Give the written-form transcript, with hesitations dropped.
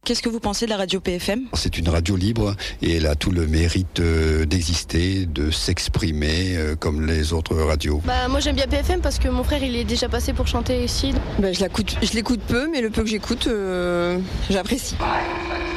Qu'est-ce que vous pensez de la radio PFM ? C'est une radio libre et elle a tout le mérite d'exister, de s'exprimer comme les autres radios. Moi j'aime bien PFM parce que mon frère il est déjà passé pour chanter ici. Je l'écoute peu, mais le peu que j'écoute, j'apprécie.